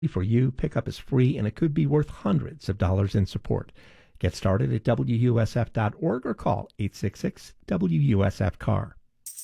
for you. Pickup is free, and it could be worth hundreds of dollars in support. Get started at WUSF.org or call 866-WUSF-CAR.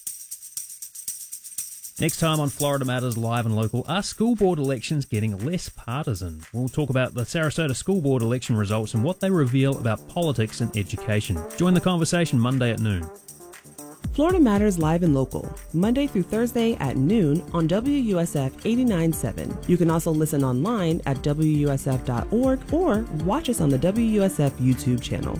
Next time on Florida Matters Live and Local, are school board elections getting less partisan? We'll talk about the Sarasota school board election results and what they reveal about politics and education. Join the conversation Monday at noon. Florida Matters Live and Local, Monday through Thursday at noon on WUSF 89.7. You can also listen online at WUSF.org or watch us on the WUSF YouTube channel.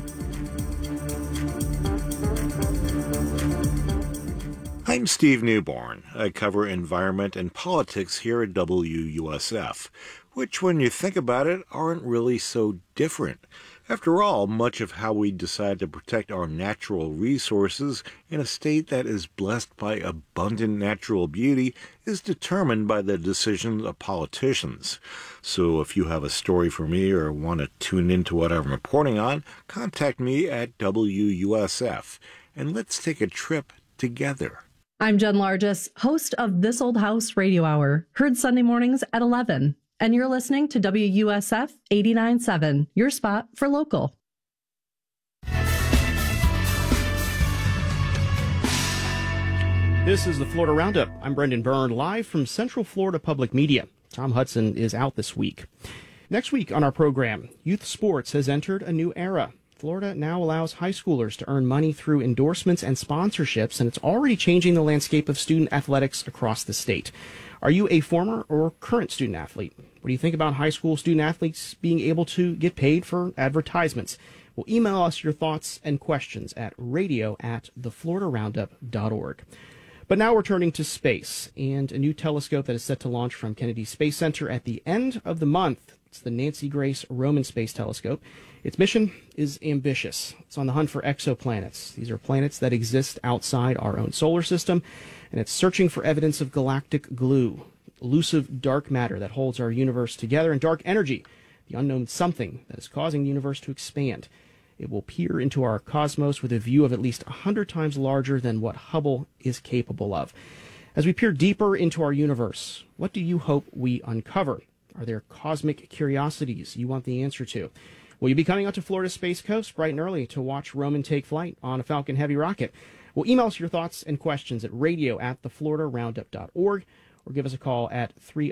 I'm Steve Newborn. I cover environment and politics here at WUSF, which, when you think about it, aren't really so different. After all, much of how we decide to protect our natural resources in a state that is blessed by abundant natural beauty is determined by the decisions of politicians. So if you have a story for me or want to tune into what I'm reporting on, contact me at WUSF, and let's take a trip together. I'm Jen Largess, host of This Old House Radio Hour, heard Sunday mornings at 11. And you're listening to WUSF 89.7, your spot for local. This is the Florida Roundup. I'm Brendan Byrne, live from Central Florida Public Media. Tom Hudson is out this week. Next week on our program, youth sports has entered a new era. Florida now allows high schoolers to earn money through endorsements and sponsorships, and it's already changing the landscape of student athletics across the state. Are you a former or current student athlete? What do you think about high school student athletes being able to get paid for advertisements? Well, email us your thoughts and questions at radio@thefloridaroundup.org. But now we're turning to space and a new telescope that is set to launch from Kennedy Space Center at the end of the month. It's the Nancy Grace Roman Space Telescope. Its mission is ambitious. It's on the hunt for exoplanets. These are planets that exist outside our own solar system, and it's searching for evidence of galactic glue, elusive dark matter that holds our universe together, and dark energy, the unknown something that is causing the universe to expand. It will peer into our cosmos with a view of at least 100 times larger than what Hubble is capable of. As we peer deeper into our universe, what do you hope we uncover? Are there cosmic curiosities you want the answer to? Will you be coming out to Florida's Space Coast bright and early to watch Roman take flight on a Falcon Heavy rocket? Well, email us your thoughts and questions at radio@thefloridaroundup.org or give us a call at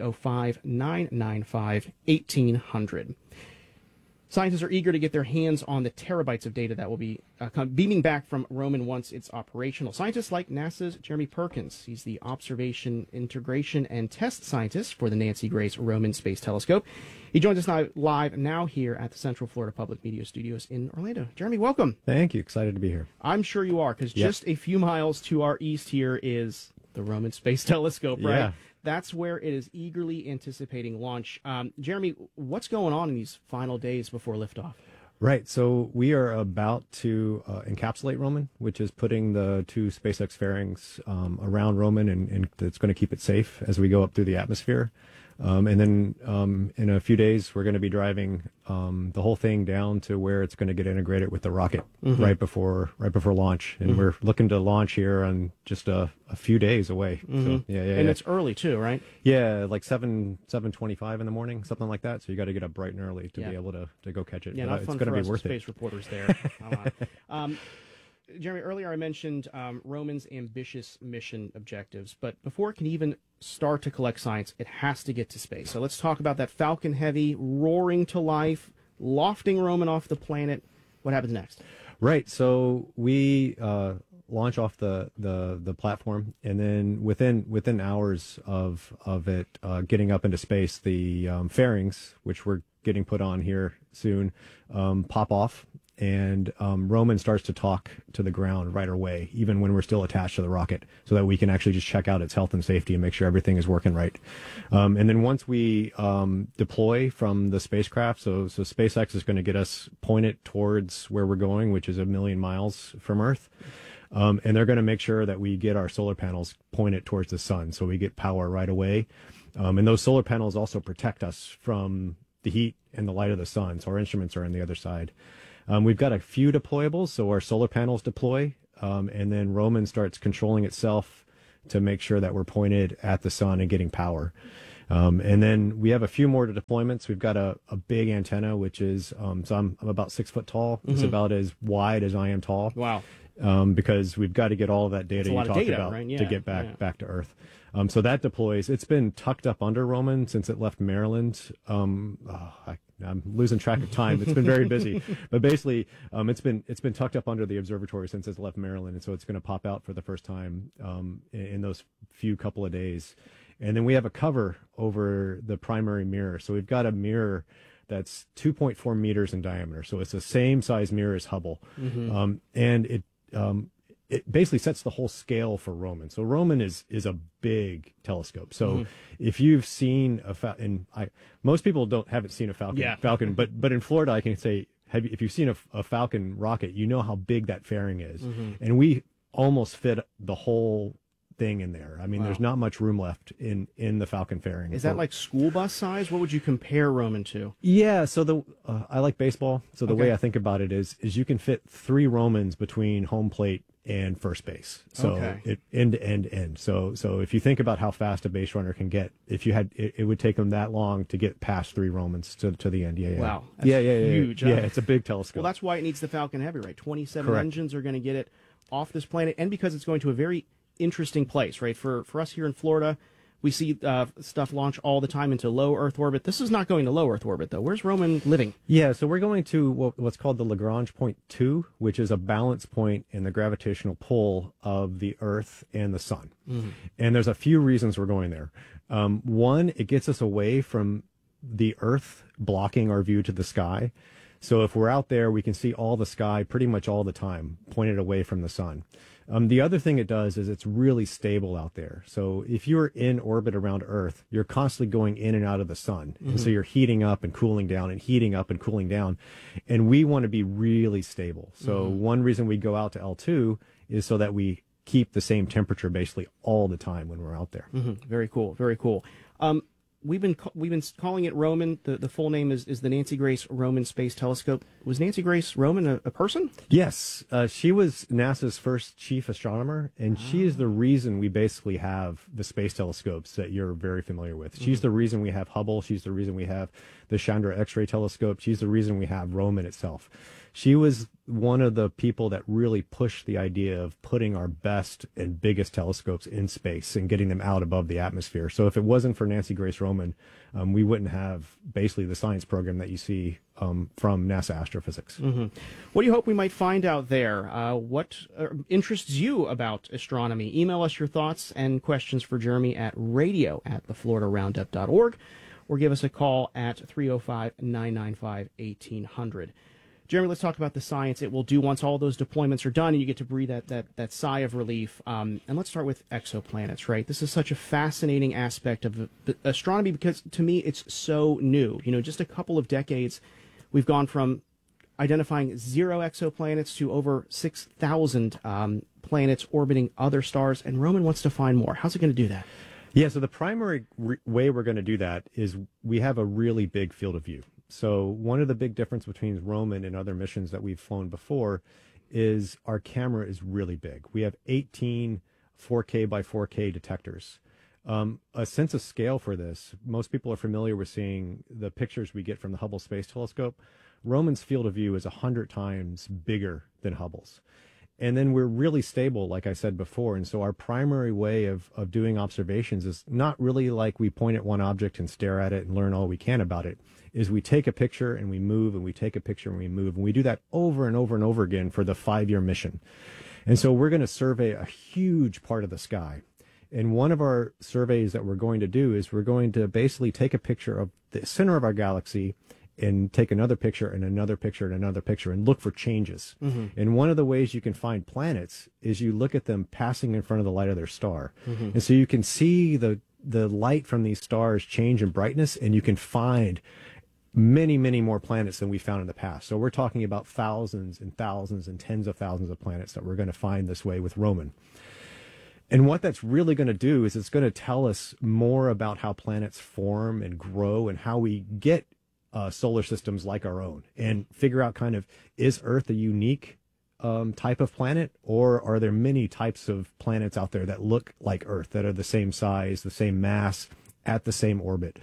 305-995-1800. Scientists are eager to get their hands on the terabytes of data that will be beaming back from Roman once it's operational. Scientists like NASA's Jeremy Perkins. He's the Observation, Integration, and Test Scientist for the Nancy Grace Roman Space Telescope. He joins us now live now here at the Central Florida Public Media Studios in Orlando. Jeremy, welcome. Thank you. Excited to be here. I'm sure you are, because just a few miles to our east here is the Roman Space Telescope, right? Yeah. That's where it is eagerly anticipating launch. Jeremy, what's going on in these final days before liftoff? Right. So we are about to encapsulate Roman, which is putting the two SpaceX fairings around Roman, and it's going to keep it safe as we go up through the atmosphere. And then in a few days, we're going to be driving the whole thing down to where it's going to get integrated with the rocket right before launch. And we're looking to launch here on just a few days away. So, And it's early too, right? Yeah, like 7:25 in the morning, something like that. So you got to get up bright and early to be able to go catch it. Yeah, but not it's fun going for to us be worth space it. reporters there. Jeremy, earlier I mentioned Roman's ambitious mission objectives, but before it can even start to collect science, it has to get to space. So let's talk about that Falcon Heavy roaring to life, lofting Roman off the planet. What happens next? Right. So we launch off the platform, and then within hours of it getting up into space, the fairings, which we're getting put on here soon, pop off. And Roman starts to talk to the ground right away, even when we're still attached to the rocket, so that we can actually just check out its health and safety and make sure everything is working right. And then once we deploy from the spacecraft, so SpaceX is going to get us pointed towards where we're going, which is 1 million miles from Earth. And they're going to make sure that we get our solar panels pointed towards the sun, so we get power right away. And those solar panels also protect us from the heat and the light of the sun, so our instruments are on the other side. We've got a few deployables, so our solar panels deploy, and then Roman starts controlling itself to make sure that we're pointed at the sun and getting power. And then we have a few more deployments. We've got a big antenna, which is, so I'm about 6 foot tall. It's about as wide as I am tall. Wow. Because we've got to get all of that data you talked about right? Yeah, to get back to Earth. So that deploys. It's been tucked up under Roman since it left Maryland. I'm losing track of time. It's been very busy, but basically, it's been tucked up under the observatory since it's left Maryland, and so it's going to pop out for the first time in those few couple of days. And then we have a cover over the primary mirror. So we've got a mirror that's 2.4 meters in diameter. So it's the same size mirror as Hubble, and it basically sets the whole scale for Roman. So Roman is a big telescope. So if you've seen most people haven't seen a Falcon, but in Florida, I can say, if you've seen a Falcon rocket, you know how big that fairing is. And we almost fit the whole thing in there. I mean, there's not much room left in the Falcon fairing. Is that like school bus size? What would you compare Roman to? Yeah, so I like baseball. So the way I think about it is you can fit 3 Romans between home plate and first base. So it end to end. So if you think about how fast a base runner can get, if you had it would take them that long to get past 3 Romans to the end. Wow. That's huge. Yeah, it's a big telescope. Well, that's why it needs the Falcon Heavy, right? 27 Correct. engines are going to get it off this planet, and because it's going to a very interesting place, right? For us here in Florida, we see stuff launch all the time into low Earth orbit. This is not going to low Earth orbit, though. Where's Roman living? Yeah, so we're going to what's called the Lagrange point 2, which is a balance point in the gravitational pull of the Earth and the Sun. And there's a few reasons we're going there. One, it gets us away from the Earth blocking our view to the sky. So if we're out there, we can see all the sky pretty much all the time, pointed away from the sun. The other thing it does is it's really stable out there. So if you're in orbit around Earth, you're constantly going in and out of the sun. And so you're heating up and cooling down and heating up and cooling down. And we want to be really stable. So one reason we go out to L2 is so that we keep the same temperature basically all the time when we're out there. Very cool. Very cool. We've been calling it Roman. The full name is the Nancy Grace Roman Space Telescope. Was Nancy Grace Roman a person? Yes, she was NASA's first chief astronomer, and she is the reason we basically have the space telescopes that you're very familiar with. She's the reason we have Hubble. She's the reason we have the Chandra X-ray telescope. She's the reason we have Roman itself. She was one of the people that really pushed the idea of putting our best and biggest telescopes in space and getting them out above the atmosphere. So if it wasn't for Nancy Grace Roman, we wouldn't have basically the science program that you see from NASA Astrophysics. What do you hope we might find out there? What interests you about astronomy? Email us your thoughts and questions for Jeremy at radio@thefloridaroundup.org, or give us a call at 305-995-1800. Jeremy, let's talk about the science it will do once all those deployments are done and you get to breathe that sigh of relief. And let's start with exoplanets, right? This is such a fascinating aspect of astronomy because, to me, it's so new. You know, just a couple of decades, we've gone from identifying 0 exoplanets to over 6,000 planets orbiting other stars, and Roman wants to find more. How's it going to do that? Yeah, so the primary way we're going to do that is we have a really big field of view. So one of the big difference between Roman and other missions that we've flown before is our camera is really big. We have 18 4K by 4K detectors. A sense of scale for this, most people are familiar with seeing the pictures we get from the Hubble Space Telescope. Roman's field of view is 100 times bigger than Hubble's. And then we're really stable, like I said before. And so our primary way of doing observations is not really like we point at one object and stare at it and learn all we can about it, is we take a picture and we move and we take a picture and we move. And we do that over and over and over again for the 5-year mission. And so we're going to survey a huge part of the sky. And one of our surveys that we're going to do is we're going to basically take a picture of the center of our galaxy and take another picture and another picture and another picture and look for changes. And one of the ways you can find planets is you look at them passing in front of the light of their star. And so you can see the light from these stars change in brightness, and you can find many, many more planets than we found in the past. So we're talking about thousands and thousands and tens of thousands of planets that we're going to find this way with Roman. And what that's really going to do is it's going to tell us more about how planets form and grow and how we get solar systems like our own, and figure out kind of, is Earth a unique type of planet, or are there many types of planets out there that look like Earth, that are the same size, the same mass, at the same orbit.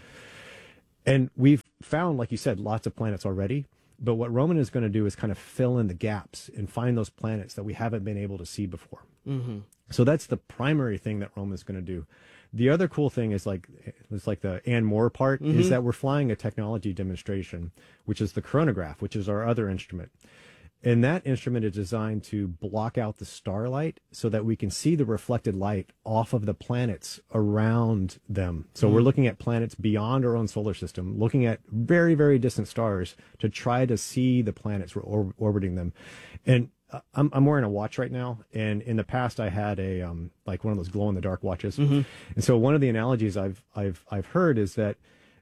And we've found, like you said, lots of planets already. But what Roman is going to do is kind of fill in the gaps and find those planets that we haven't been able to see before. Mm-hmm. So that's the primary thing that Roman is going to do. The other cool thing is it's like the and more part is that we're flying a technology demonstration, which is the coronagraph, which is our other instrument. And that instrument is designed to block out the starlight so that we can see the reflected light off of the planets around them. So we're looking at planets beyond our own solar system, looking at very, very distant stars to try to see the planets orbiting them. And I'm wearing a watch right now, and in the past I had a like one of those glow in the dark watches. And so one of the analogies I've heard is that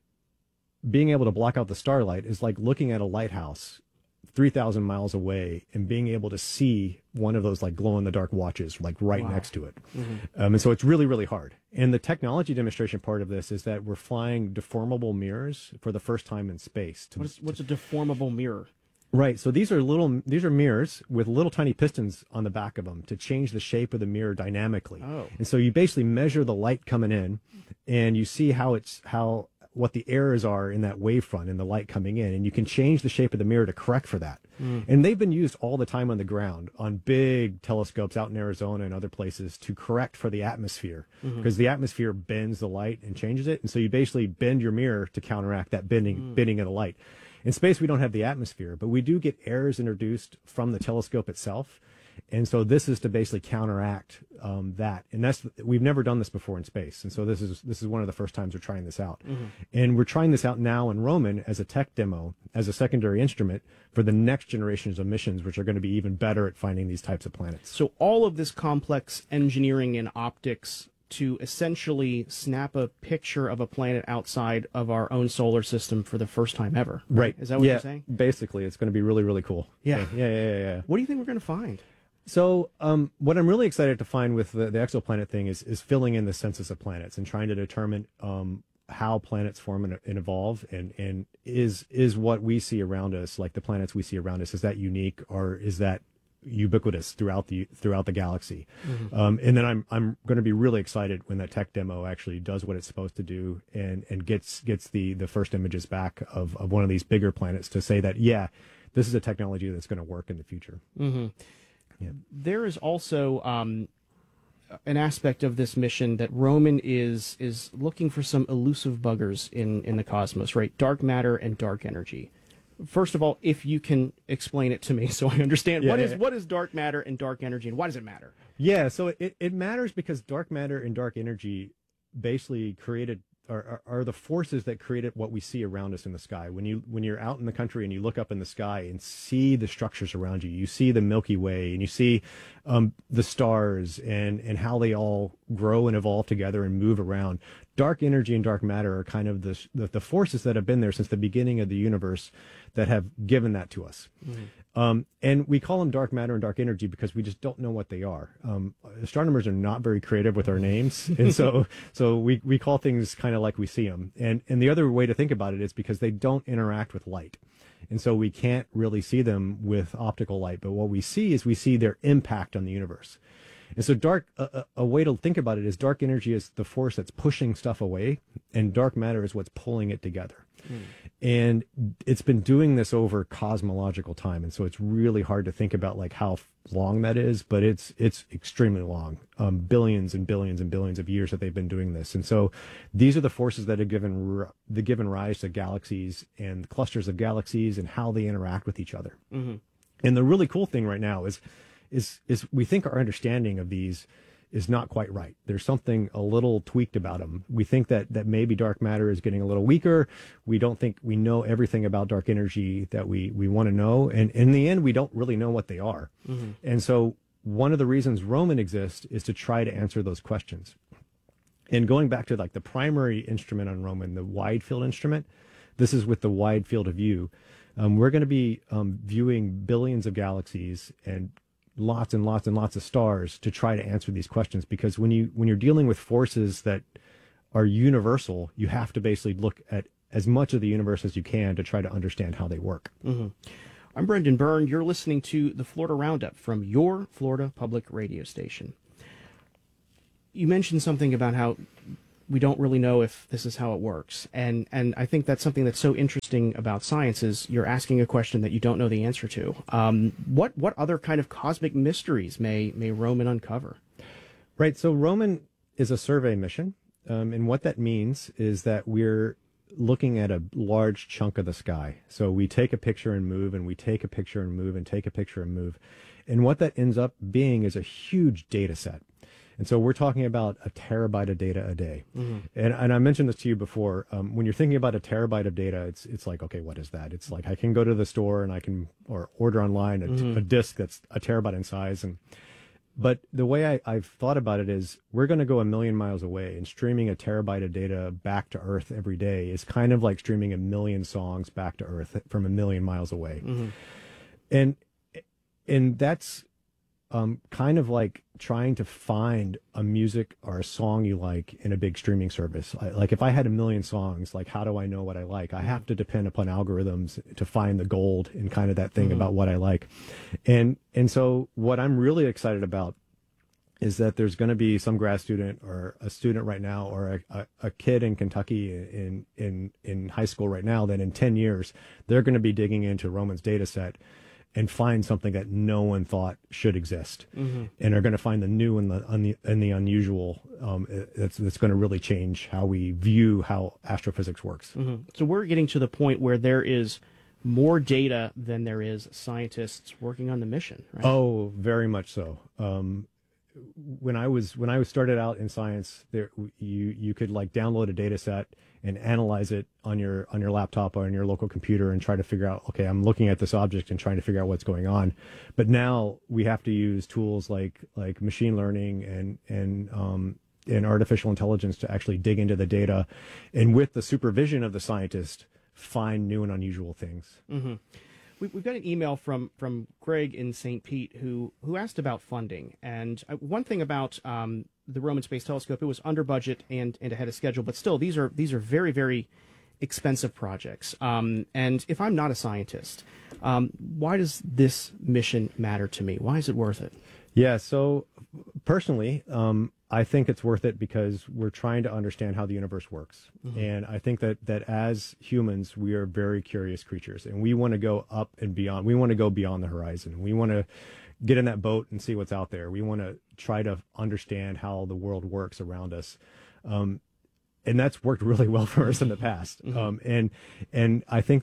being able to block out the starlight is like looking at a lighthouse 3,000 miles away and being able to see one of those like glow in the dark watches like right next to it. And so it's really, really hard. And the technology demonstration part of this is that we're flying deformable mirrors for the first time in space. What's a deformable mirror? Right. So these are mirrors with little tiny pistons on the back of them to change the shape of the mirror dynamically. Oh. And so you basically measure the light coming in and you see what the errors are in that wavefront in the light coming in, and you can change the shape of the mirror to correct for that. And they've been used all the time on the ground on big telescopes out in Arizona and other places to correct for the atmosphere, because the atmosphere bends the light and changes it. And so you basically bend your mirror to counteract that bending of the light. In space, we don't have the atmosphere, but we do get errors introduced from the telescope itself. And so this is to basically counteract that. And we've never done this before in space. And so this is one of the first times we're trying this out. And we're trying this out now in Roman as a tech demo, as a secondary instrument for the next generations of missions, which are going to be even better at finding these types of planets. So all of this complex engineering and optics to essentially snap a picture of a planet outside of our own solar system for the first time ever. Right. Is that what you're saying? Basically, it's going to be really, really cool. Yeah. Yeah. What do you think we're going to find? So what I'm really excited to find with the exoplanet thing is filling in the census of planets and trying to determine how planets form and evolve, and is what we see around us, like the planets we see around us, is that unique or is that ubiquitous throughout the galaxy? And then I'm going to be really excited when that tech demo actually does what it's supposed to do and gets the first images back of one of these bigger planets to say that, yeah, this is a technology that's going to work in the future. Yeah. There is also an aspect of this mission that Roman is looking for some elusive buggers in the cosmos, right? Dark matter and dark energy. First of all, if you can explain it to me so I understand, what is dark matter and dark energy, and why does it matter? Yeah, so it matters because dark matter and dark energy basically created are the forces that created what we see around us in the sky. When you're out in the country and you look up in the sky and see the structures around you, you see the Milky Way and you see the stars and how they all grow and evolve together and move around. Dark energy and dark matter are kind of the forces that have been there since the beginning of the universe that have given that to us. And we call them dark matter and dark energy because we just don't know what they are. Astronomers are not very creative with our names. And so we call things kind of like we see them. And the other way to think about it is because they don't interact with light. And so we can't really see them with optical light. But what we see is we see their impact on the universe. And so a way to think about it is dark energy is the force that's pushing stuff away, and dark matter is what's pulling it together. And it's been doing this over cosmological time, and so it's really hard to think about like how long that is, but it's extremely long, billions and billions and billions of years that they've been doing this. And so these are the forces that have given rise to galaxies and clusters of galaxies and how they interact with each other. And the really cool thing right now is we think our understanding of these is not quite right. There's something a little tweaked about them. We think that maybe dark matter is getting a little weaker. We don't think we know everything about dark energy that we want to know. And in the end, we don't really know what they are. And so one of the reasons Roman exists is to try to answer those questions. And going back to like the primary instrument on Roman, the wide field instrument, this is with the wide field of view. We're going to be viewing billions of galaxies and lots and lots and lots of stars to try to answer these questions, because when you're dealing with forces that are universal, you have to basically look at as much of the universe as you can to try to understand how they work. I'm Brendan Byrne. You're listening to the Florida Roundup from your Florida Public Radio Station. You mentioned something about how we don't really know if this is how it works. And I think that's something that's so interesting about science is you're asking a question that you don't know the answer to. What other kind of cosmic mysteries may Roman uncover? Right. So Roman is a survey mission. And what that means is that we're looking at a large chunk of the sky. So we take a picture and move, and we take a picture and move, and take a picture and move. And what that ends up being is a huge data set. And so we're talking about a terabyte of data a day. Mm-hmm. And I mentioned this to you before. When you're thinking about a terabyte of data, it's like, okay, what is that? It's like I can go to the store and I can or order online a disk that's a terabyte in size. But the way I've thought about it is we're going to go 1 million miles away, and streaming a terabyte of data back to Earth every day is kind of like streaming 1 million songs back to Earth from 1 million miles away. Mm-hmm. And that's kind of like trying to find a music or a song you like in a big streaming service. Like if I had 1 million songs, like how do I know what I like? I have to depend upon algorithms to find the gold in kind of that thing about what I like. And so what I'm really excited about is that there's going to be some grad student or a student right now or a kid in Kentucky in high school right now that in 10 years, they're going to be digging into Roman's data set and find something that no one thought should exist, and are going to find the new and the unusual. That's going to really change how we view how astrophysics works. Mm-hmm. So we're getting to the point where there is more data than there is scientists working on the mission, right? Oh, very much so. When I was started out in science, you could like download a data set and analyze it on your laptop or on your local computer and try to figure out, okay, I'm looking at this object and trying to figure out what's going on. But now we have to use tools like machine learning and artificial intelligence to actually dig into the data, and with the supervision of the scientist, find new and unusual things. Mm-hmm. We've got an email from Greg in St. Pete who asked about funding. And one thing about the Roman Space Telescope, it was under budget and ahead of schedule, but still these are very, very expensive projects. And if I'm not a scientist, why does this mission matter to me? Why is it worth it? Yeah, so personally, I think it's worth it because we're trying to understand how the universe works. Mm-hmm. And I think that as humans, we are very curious creatures, and we want to go up and beyond. We want to go beyond the horizon. We want to get in that boat and see what's out there. We want to try to understand how the world works around us. And that's worked really well for us in the past. Mm-hmm. And I think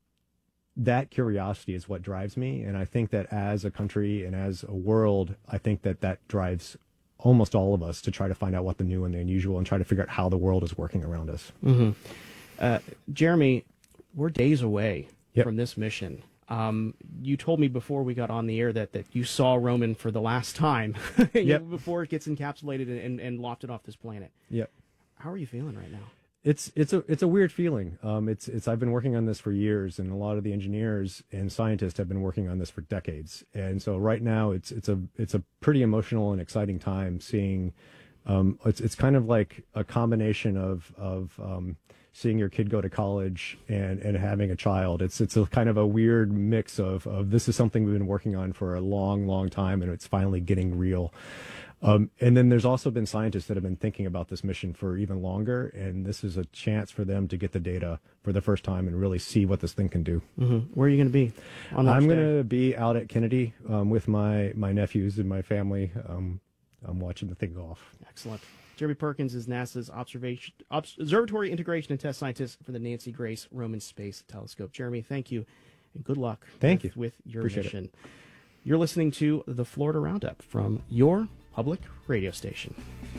that curiosity is what drives me. And I think that as a country and as a world, I think that drives almost all of us to try to find out what the new and the unusual and try to figure out how the world is working around us. Mm-hmm. Jeremy, we're days away from this mission. You told me before we got on the air that you saw Roman for the last time before it gets encapsulated and lofted off this planet. Yep. How are you feeling right now? It's a weird feeling. I've been working on this for years, and a lot of the engineers and scientists have been working on this for decades. And so right now it's a pretty emotional and exciting time seeing. It's kind of like a combination of seeing your kid go to college and having a child. It's a kind of a weird mix of this is something we've been working on for a long time, and it's finally getting real. And then there's also been scientists that have been thinking about this mission for even longer, and this is a chance for them to get the data for the first time and really see what this thing can do. Mm-hmm. Where are you going to be on that I'm going to be out at Kennedy with my nephews and my family. I'm watching the thing go off. Excellent. Jeremy Perkins is NASA's Observatory Integration and Test Scientist for the Nancy Grace Roman Space Telescope. Jeremy, thank you, and good luck with your mission. It. You're listening to the Florida Roundup from your public radio station.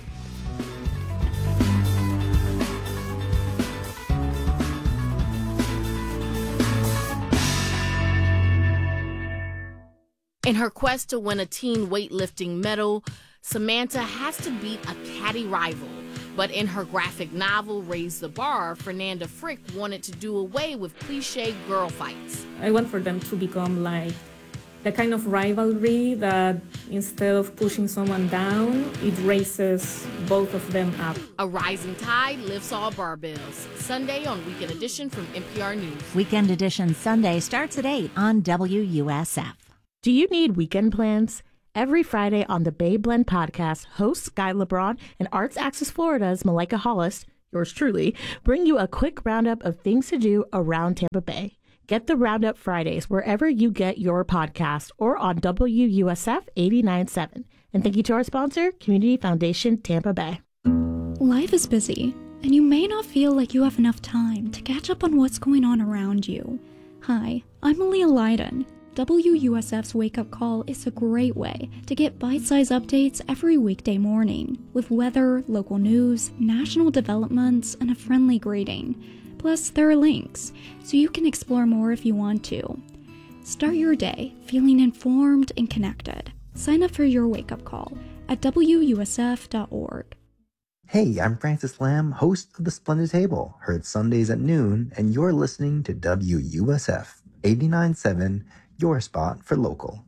In her quest to win a teen weightlifting medal, Samantha has to beat a catty rival. But in her graphic novel, Raise the Bar, Fernanda Frick wanted to do away with cliché girl fights. I want for them to become like the kind of rivalry that instead of pushing someone down, it raises both of them up. A rising tide lifts all barbells. Sunday on Weekend Edition from NPR News. Weekend Edition Sunday starts at 8 on WUSF. Do you need weekend plans? Every Friday on the Bay Blend podcast, host Sky LeBron and Arts Axis Florida's Malika Hollis, yours truly, bring you a quick roundup of things to do around Tampa Bay. Get the Roundup Fridays wherever you get your podcast or on WUSF 89.7. And thank you to our sponsor, Community Foundation Tampa Bay. Life is busy, and you may not feel like you have enough time to catch up on what's going on around you. Hi, I'm Aaliyah Leiden. WUSF's Wake Up Call is a great way to get bite-sized updates every weekday morning with weather, local news, national developments, and a friendly greeting. Plus, there are links, so you can explore more if you want to. Start your day feeling informed and connected. Sign up for your Wake Up Call at WUSF.org. Hey, I'm Francis Lamb, host of The Splendid Table, heard Sundays at noon, and you're listening to WUSF 89.7, your spot for local.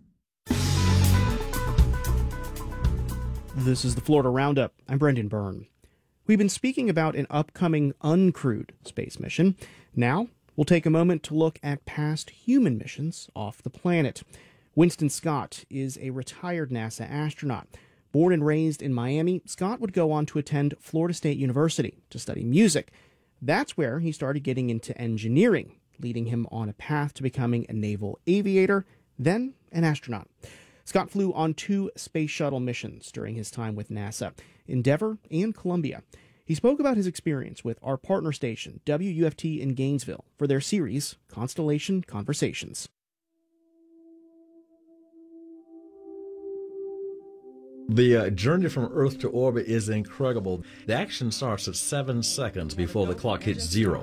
This is the Florida Roundup. I'm Brendan Byrne. We've been speaking about an upcoming uncrewed space mission. Now, we'll take a moment to look at past human missions off the planet. Winston Scott is a retired NASA astronaut. Born and raised in Miami, Scott would go on to attend Florida State University to study music. That's where he started getting into engineering, leading him on a path to becoming a naval aviator, then an astronaut. Scott flew on 2 space shuttle missions during his time with NASA, Endeavour and Columbia. He spoke about his experience with our partner station, WUFT in Gainesville, for their series, Constellation Conversations. The journey from Earth to orbit is incredible. The action starts at 7 seconds before the clock hits 0.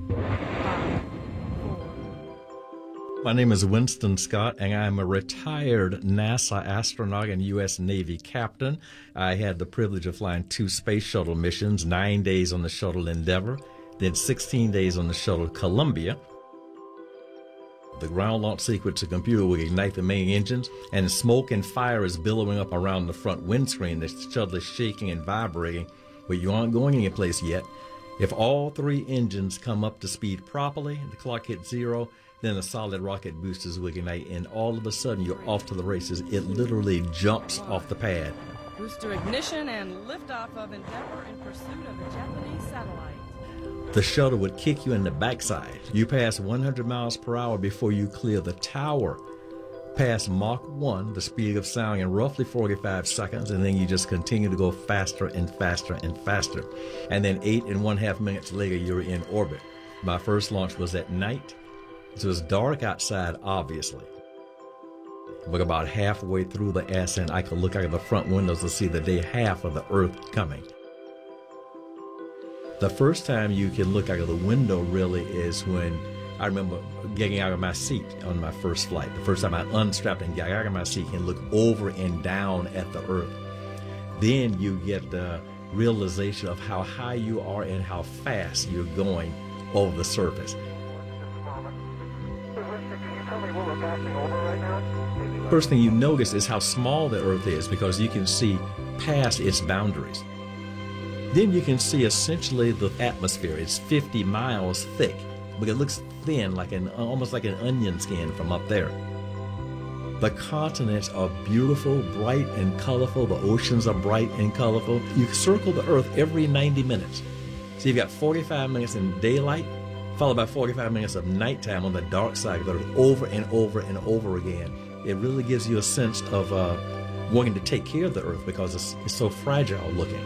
My name is Winston Scott, and I'm a retired NASA astronaut and U.S. Navy captain. I had the privilege of flying 2 space shuttle missions, 9 days on the shuttle Endeavour, then 16 days on the shuttle Columbia. The ground launch sequence, the computer will ignite the main engines, and smoke and fire is billowing up around the front windscreen. The shuttle is shaking and vibrating, but you aren't going anyplace yet. If all 3 engines come up to speed properly, the clock hits 0, then the solid rocket boosters will ignite, and all of a sudden you're off to the races. It literally jumps off the pad. Booster ignition and liftoff of Endeavour in pursuit of the Japanese satellite. The shuttle would kick you in the backside. You pass 100 miles per hour before you clear the tower. Pass Mach 1, the speed of sound, in roughly 45 seconds, and then you just continue to go faster and faster and faster. And then 8.5 minutes later, you're in orbit. My first launch was at night. It was dark outside, obviously. But about halfway through the ascent, I could look out of the front windows to see the day half of the Earth coming. The first time you can look out of the window really is when I remember getting out of my seat on my first flight. The first time I unstrapped and got out of my seat and looked over and down at the Earth. Then you get the realization of how high you are and how fast you're going over the surface. First thing you notice is how small the Earth is, because you can see past its boundaries. Then you can see essentially the atmosphere. It's 50 miles thick, but it looks thin, like almost like an onion skin from up there. The continents are beautiful, bright and colorful. The oceans are bright and colorful. You circle the Earth every 90 minutes. So you've got 45 minutes in daylight, followed by 45 minutes of nighttime on the dark side of the Earth, over and over and over again. It really gives you a sense of wanting to take care of the Earth because it's so fragile looking.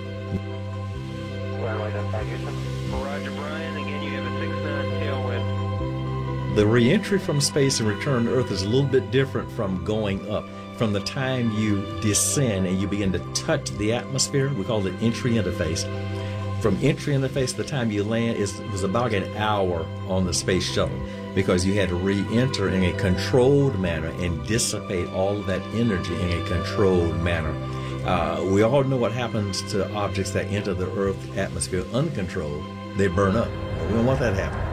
Roger, Brian. Again, you have a 6-knot tailwind. The re-entry from space and return to Earth is a little bit different from going up. From the time you descend and you begin to touch the atmosphere, we call it entry interface. From entry interface to the time you land was about an hour on the space shuttle, because you had to re-enter in a controlled manner and dissipate all of that energy in a controlled manner. We all know what happens to objects that enter the Earth atmosphere uncontrolled. They burn up. We don't want that to happen.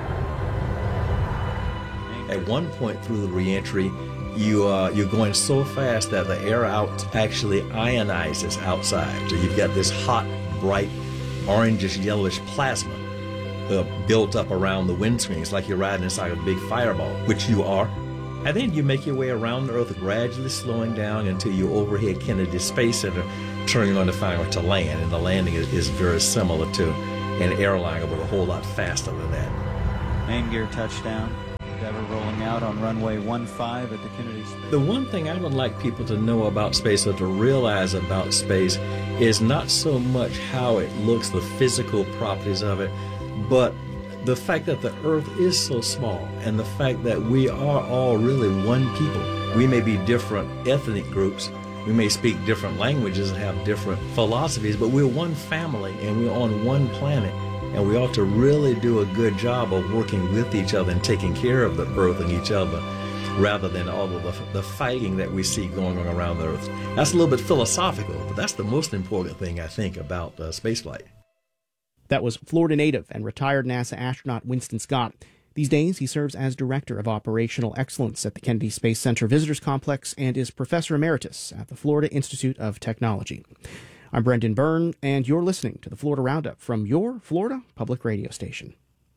At one point through the re-entry, you're going so fast that the air out actually ionizes outside. So you've got this hot, bright, orangish, yellowish plasma built up around the windscreen. It's like you're riding inside a big fireball, which you are. And then you make your way around the Earth, gradually slowing down until you're overhead Kennedy Space Center, turning on the finger to land. And the landing is very similar to an airliner, but a whole lot faster than that. Main gear touchdown. Endeavour rolling out on runway 15 at the Kennedy Space. The one thing I would like people to know about space, or to realize about space, is not so much how it looks, the physical properties of it, but the fact that the Earth is so small, and the fact that we are all really one people. We may be different ethnic groups, we may speak different languages and have different philosophies, but we're one family and we're on one planet. And we ought to really do a good job of working with each other and taking care of the Earth and each other, rather than all of the fighting that we see going on around the Earth. That's a little bit philosophical, but that's the most important thing, I think, about spaceflight. That was Florida native and retired NASA astronaut Winston Scott. These days, he serves as Director of Operational Excellence at the Kennedy Space Center Visitors Complex and is Professor Emeritus at the Florida Institute of Technology. I'm Brendan Byrne, and you're listening to the Florida Roundup from your Florida public radio station.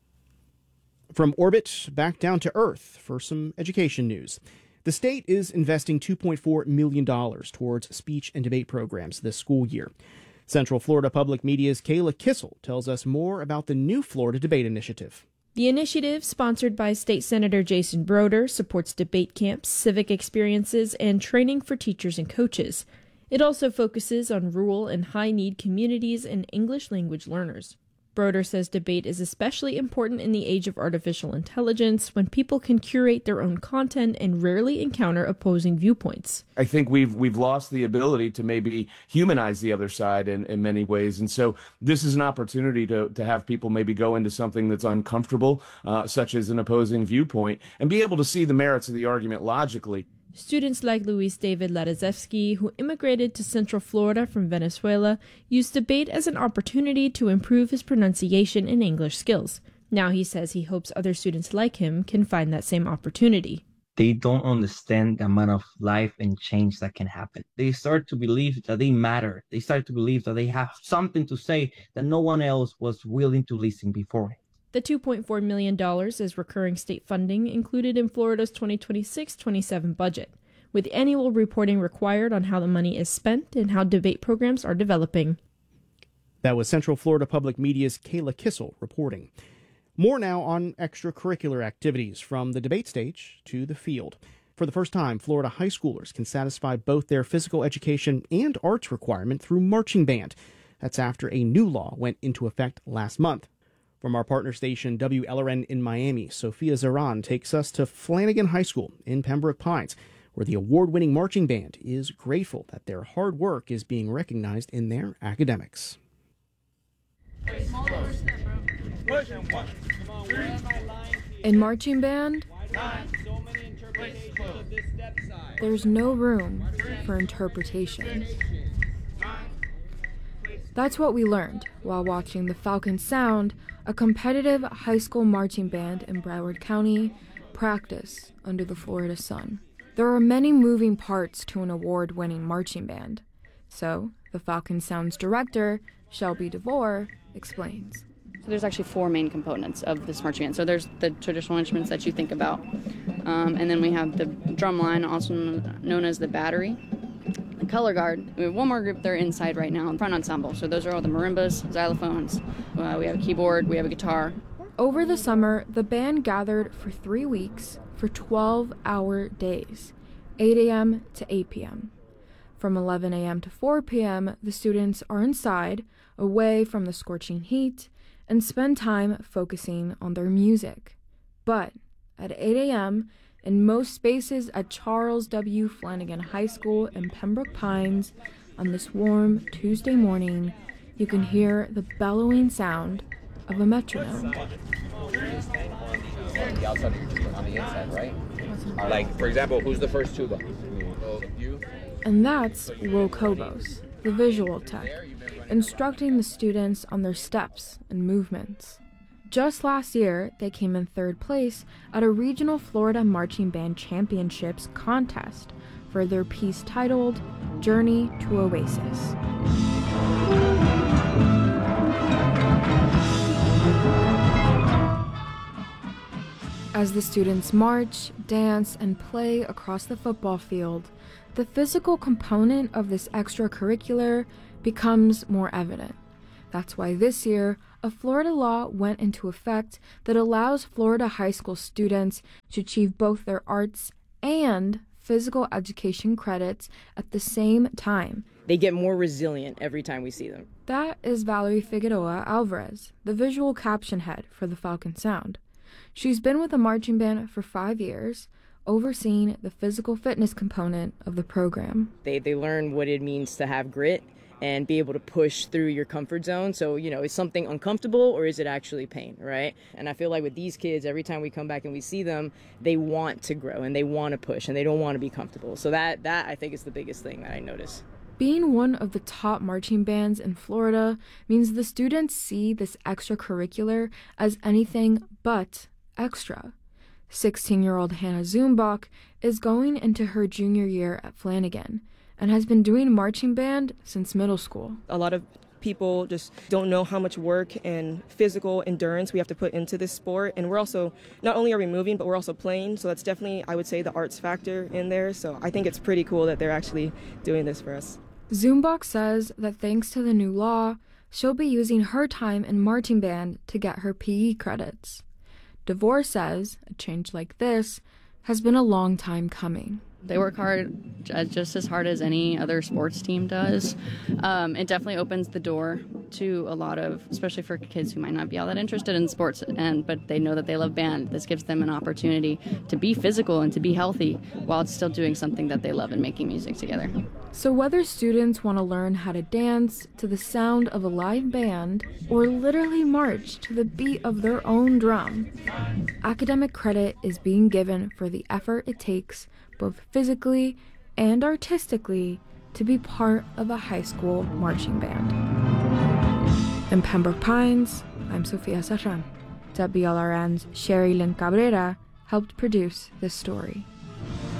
From orbit back down to Earth for some education news. The state is investing $2.4 million towards speech and debate programs this school year. Central Florida Public Media's Kayla Kissel tells us more about the new Florida Debate Initiative. The initiative, sponsored by State Senator Jason Broder, supports debate camps, civic experiences, and training for teachers and coaches. It also focuses on rural and high-need communities and English language learners. Broder says debate is especially important in the age of artificial intelligence, when people can curate their own content and rarely encounter opposing viewpoints. I think we've lost the ability to maybe humanize the other side in many ways. And so this is an opportunity to have people maybe go into something that's uncomfortable, such as an opposing viewpoint, and be able to see the merits of the argument logically. Students like Luis David Ladazewski, who immigrated to Central Florida from Venezuela, used debate as an opportunity to improve his pronunciation and English skills. Now he says he hopes other students like him can find that same opportunity. They don't understand the amount of life and change that can happen. They start to believe that they matter. They start to believe that they have something to say that no one else was willing to listen before. The $2.4 million is recurring state funding included in Florida's 2026-27 budget, with annual reporting required on how the money is spent and how debate programs are developing. That was Central Florida Public Media's Kayla Kissel reporting. More now on extracurricular activities, from the debate stage to the field. For the first time, Florida high schoolers can satisfy both their physical education and arts requirement through marching band. That's after a new law went into effect last month. From our partner station, WLRN in Miami, Sophia Zaran takes us to Flanagan High School in Pembroke Pines, where the award-winning marching band is grateful that their hard work is being recognized in their academics. In marching band, there's no room for interpretation. That's what we learned while watching the Falcon Sound, a competitive high school marching band in Broward County, practice under the Florida sun. There are many moving parts to an award-winning marching band. So, the Falcon Sound's director, Shelby DeVore, explains. So there's actually four main components of this marching band. So there's the traditional instruments that you think about. And then we have the drum line, also known as the battery. The color guard, we have one more group, they're inside right now, front ensemble. So those are all the marimbas, xylophones, we have a keyboard, we have a guitar. Over the summer, the band gathered for 3 weeks for 12-hour days, 8 a.m. to 8 p.m. From 11 a.m. to 4 p.m., the students are inside, away from the scorching heat, and spend time focusing on their music. But at 8 a.m., in most spaces at Charles W. Flanagan High School in Pembroke Pines, on this warm Tuesday morning, you can hear the bellowing sound of a metronome. The outside on the inside, right? Like, for example, who's the first tuba? You? And that's Will Kobos, the visual tech, instructing the students on their steps and movements. Just last year, they came in third place at a regional Florida Marching Band Championships contest for their piece titled Journey to Oasis. As the students march, dance, and play across the football field, the physical component of this extracurricular becomes more evident. That's why this year, a Florida law went into effect that allows Florida high school students to achieve both their arts and physical education credits at the same time. They get more resilient every time we see them. That is Valerie Figueroa Alvarez, the visual caption head for the Falcon Sound. She's been with the marching band for 5 years, overseeing the physical fitness component of the program. They learn what it means to have grit and be able to push through your comfort zone. So, is something uncomfortable or is it actually pain, right? And I feel like with these kids, every time we come back and we see them, they want to grow and they want to push and they don't want to be comfortable. So that I think is the biggest thing that I notice. Being one of the top marching bands in Florida means the students see this extracurricular as anything but extra. 16-year-old Hannah Zumbach is going into her junior year at Flanagan and has been doing marching band since middle school. A lot of people just don't know how much work and physical endurance we have to put into this sport. And we're also, not only are we moving, but we're also playing. So that's definitely, I would say, the arts factor in there. So I think it's pretty cool that they're actually doing this for us. Zumbach says that thanks to the new law, she'll be using her time in marching band to get her PE credits. DeVore says a change like this has been a long time coming. They work hard, just as hard as any other sports team does. It definitely opens the door to a lot of, especially for kids who might not be all that interested in sports, but they know that they love band. This gives them an opportunity to be physical and to be healthy while still doing something that they love and making music together. So whether students want to learn how to dance to the sound of a live band or literally march to the beat of their own drum, academic credit is being given for the effort it takes, both physically and artistically, to be part of a high school marching band. In Pembroke Pines, I'm Sofia Serran. WLRN's Sherry Lynn Cabrera helped produce this story.